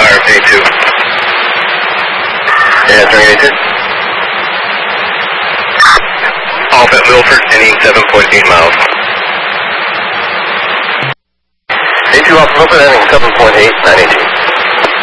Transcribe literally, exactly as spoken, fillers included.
Fire A two. Yeah, turning A two. Off at Milford, ending seven point eight miles. A two off Milford, ending seven point eight, nine eighteen.